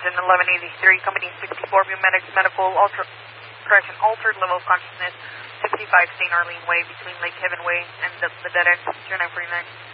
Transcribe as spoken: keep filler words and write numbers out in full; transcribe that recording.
engine eleven eighty-three, company sixty-four, view medics, medical, alter, correction, altered level of consciousness, sixty-five Saint Arlene Way between Lake Haven Way and the, the dead end, zero nine forty-nine.